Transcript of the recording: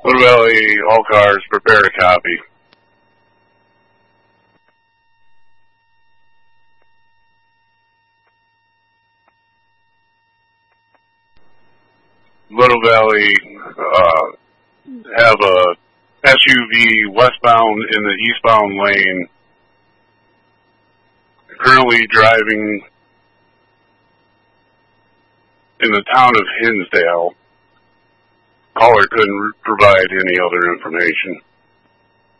Little Valley, all cars, prepare to copy. Little Valley, have a SUV westbound in the eastbound lane, currently driving in the town of Hinsdale. Caller couldn't provide any other information.